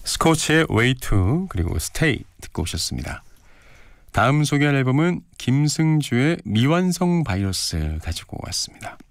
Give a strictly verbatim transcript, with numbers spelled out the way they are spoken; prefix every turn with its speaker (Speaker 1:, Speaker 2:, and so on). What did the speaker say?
Speaker 1: 스코치의 Way To 그리고 Stay 듣고 오셨습니다. 다음 소개할 앨범은 김승주의 미완성 바이러스 가지고 왔습니다.